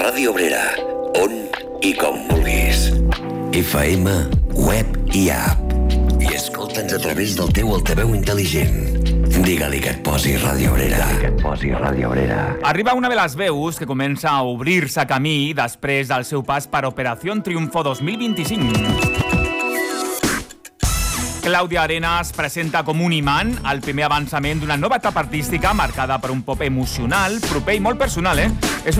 Ràdio Obrera, on i com vulguis. FM, web i app. I escolta'ns a través del teu altaveu intel·ligent. Digue-li que et posi Ràdio Obrera. Arriba una de les veus que comença a obrir-se camí després del seu pas per Operació Triunfo 2025. Clàudia Arenas presenta com un imant el primer avançament d'una nova etapa artística marcada per un pop emocional, proper i molt personal, És